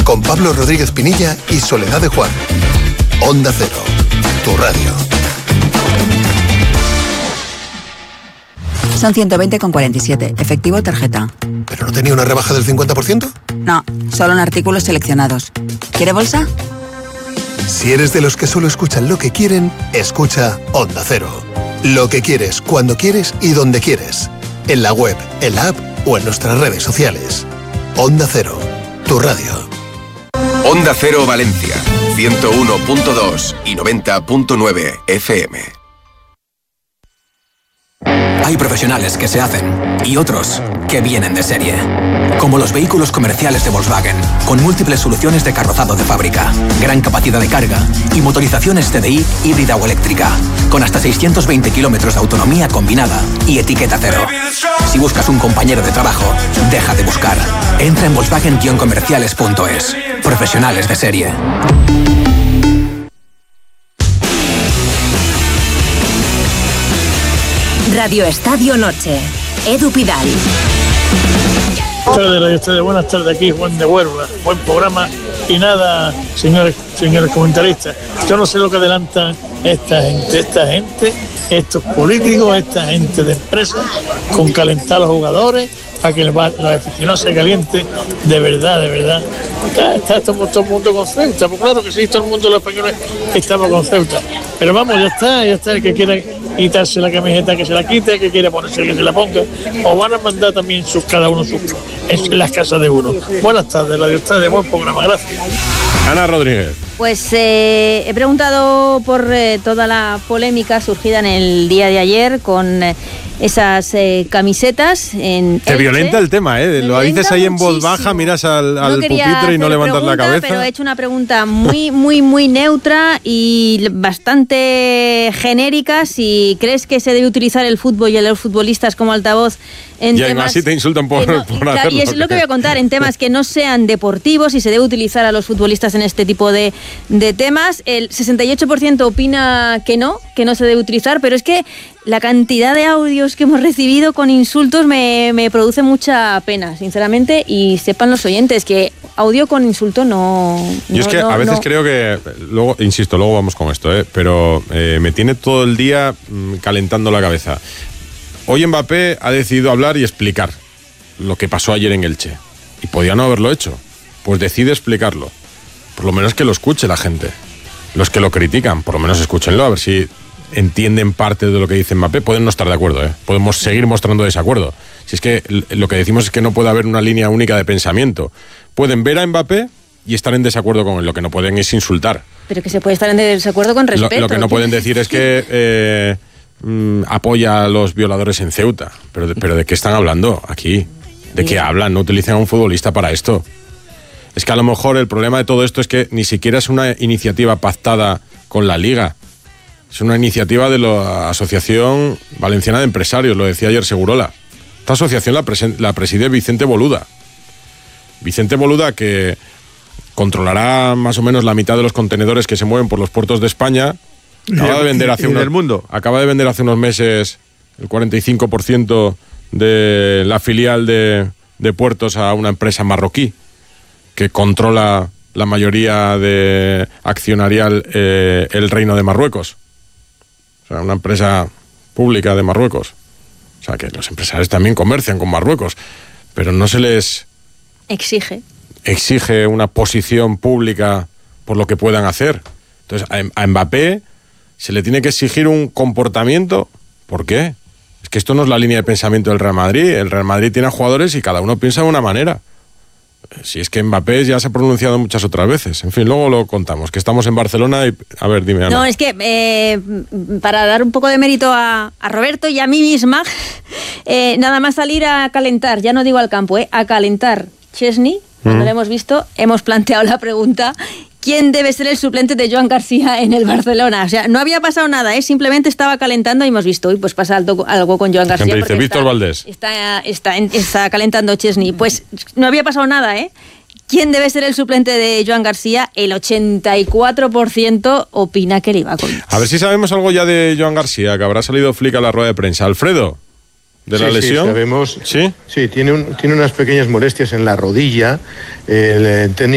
con Pablo Rodríguez Pinilla y Soledad de Juan. Onda Cero, tu radio. Son 120,47. Efectivo tarjeta. ¿Pero no tenía una rebaja del 50%? No, solo en artículos seleccionados. ¿Quiere bolsa? Si eres de los que solo escuchan lo que quieren, escucha Onda Cero. Lo que quieres, cuando quieres y donde quieres. En la web, en la app o en nuestras redes sociales. Onda Cero, tu radio. Onda Cero Valencia, 101.2 y 90.9 FM. Hay profesionales que se hacen y otros que vienen de serie. Como los vehículos comerciales de Volkswagen, con múltiples soluciones de carrozado de fábrica, gran capacidad de carga y motorizaciones TDI híbrida o eléctrica, con hasta 620 kilómetros de autonomía combinada y etiqueta cero. Si buscas un compañero de trabajo, deja de buscar. Entra en Volkswagen-comerciales.es. Profesionales de serie. Radio Estadio Noche. Edu Pidal. Buenas tardes, aquí Juan de Huelva. Buen programa y nada, señores comentaristas. Yo no sé lo que adelantan esta gente, estos políticos, esta gente de empresas, con calentar a los jugadores para que los aficionados se calienten. De verdad. Está todo el mundo con Ceuta. Pues claro que sí, todo el mundo, los españoles, estamos con Ceuta. Pero vamos, ya está. El que quiera quitarse la camiseta, que se la quite, el que quiera ponerse, que se la ponga. O van a mandar también cada uno en las casas de uno. Buenas tardes, Radio Estadio, buen programa, gracias. Ana Rodríguez. Pues he preguntado por toda la polémica surgida en el día de ayer con esas camisetas en Te violenta el tema, ¿eh? Lo dices ahí en voz baja, miras al pupitre y no levantas la cabeza. Pero he hecho una pregunta muy neutra y bastante genérica. Si crees que se debe utilizar el fútbol y a los futbolistas como altavoz en y temas... además si te insultan por hacerlo. Y es lo que voy a contar, en temas que no sean deportivos, y se debe utilizar a los futbolistas en este tipo de temas. El 68% opina que no se debe utilizar, pero es que la cantidad de audios que hemos recibido con insultos me produce mucha pena, sinceramente, y sepan los oyentes que audio con insulto no... Yo es que a veces creo que, luego vamos con esto, pero me tiene todo el día calentando la cabeza. Hoy Mbappé ha decidido hablar y explicar lo que pasó ayer en Elche, y podía no haberlo hecho, pues decide explicarlo. Por lo menos que lo escuche la gente. Los que lo critican, por lo menos escúchenlo, a ver si entienden parte de lo que dice Mbappé. Pueden no estar de acuerdo, podemos seguir mostrando desacuerdo. Si es que lo que decimos es que no puede haber una línea única de pensamiento. Pueden ver a Mbappé y estar en desacuerdo con él. Lo que no pueden es insultar. Pero que se puede estar en desacuerdo con respeto. Lo que no pueden decir es que apoya a los violadores en Ceuta. Pero ¿de qué están hablando aquí? ¿De qué hablan? No utilizan a un futbolista para esto. Es que a lo mejor el problema de todo esto es que ni siquiera es una iniciativa pactada con la Liga. Es una iniciativa de la Asociación Valenciana de Empresarios, lo decía ayer Segurola. Esta asociación la preside Vicente Boluda. Vicente Boluda, que controlará más o menos la mitad de los contenedores que se mueven por los puertos de España, acaba de vender hace unos meses el 45% de la filial de puertos a una empresa marroquí que controla la mayoría de accionarial el Reino de Marruecos. O sea, una empresa pública de Marruecos. O sea, que los empresarios también comercian con Marruecos, pero no se les exige una posición pública por lo que puedan hacer. Entonces, a Mbappé se le tiene que exigir un comportamiento. ¿Por qué? Es que esto no es la línea de pensamiento del Real Madrid. El Real Madrid tiene a jugadores y cada uno piensa de una manera. Si es que Mbappé ya se ha pronunciado muchas otras veces. En fin, luego lo contamos, que estamos en Barcelona y... A ver, dime, Ana. No, es que para dar un poco de mérito a Roberto y a mí misma, nada más salir a calentar, ya no digo al campo, a calentar Chesney, cuando lo hemos visto, hemos planteado la pregunta... ¿Quién debe ser el suplente de Joan García en el Barcelona? O sea, no había pasado nada, simplemente estaba calentando y hemos visto, pues pasa algo con Joan García. ¿Quién te dice? Víctor Valdés. Está calentando Chesney. Pues no había pasado nada, ¿Quién debe ser el suplente de Joan García? El 84% opina que Livakovic. A ver si sabemos algo ya de Joan García, que habrá salido Flick a la rueda de prensa. Alfredo, ¿de la lesión? Sí, sabemos. ¿Sí? Sí, tiene unas pequeñas molestias en la rodilla. El técnico